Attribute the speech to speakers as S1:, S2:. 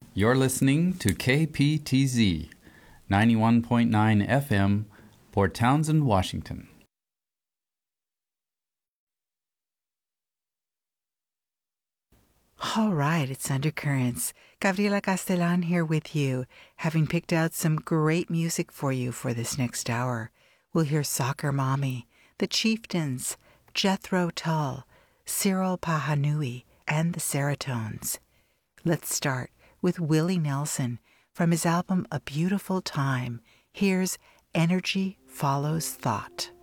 S1: You're listening to KPTZ 91.9 FM, Port Townsend, Washington.
S2: All right, it's Undercurrents. Gabriela Castellan here with you, having picked out some great music for you for this next hour. We'll hear Soccer Mommy, The Chieftains, Jethro Tull, Cyril Pahanui, and the Seratones. Let's start with Willie Nelson from his album A Beautiful Time. Here's Energy Follows Thought.